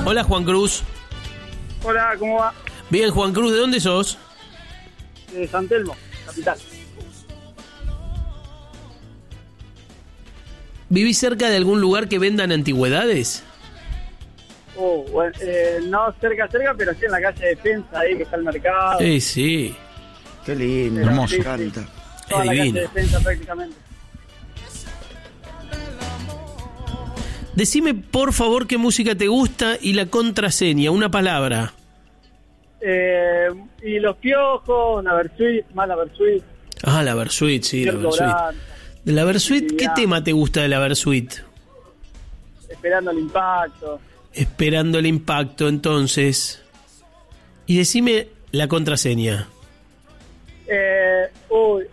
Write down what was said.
Hola, Juan Cruz. Hola, ¿cómo va? Bien, Juan Cruz, ¿de dónde sos? De San Telmo, capital. ¿Vivís cerca de algún lugar que vendan antigüedades? Bueno, no cerca, pero sí en la calle Defensa, ahí que está el mercado. Sí. Qué lindo, Pero hermoso. sí, Canta. Toda la calle divino. Defensa prácticamente. Decime, por favor, qué música te gusta y la contraseña, una palabra. Y Los Piojos, la Versuit, más la Versuit. Ah, la Versuit, sí, la Cierto Versuit. Grande, De la Versuit, ¿qué ya. tema te gusta de la Versuit? Esperando el impacto. Esperando el impacto, entonces. Y decime la contraseña.